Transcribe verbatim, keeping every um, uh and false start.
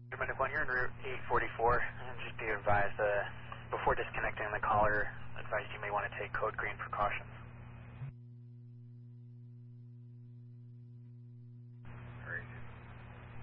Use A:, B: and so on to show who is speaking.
A: Dominic one here on Route eight forty-four. And just be advised, uh, before disconnecting the caller, advised you may want to take code green precautions.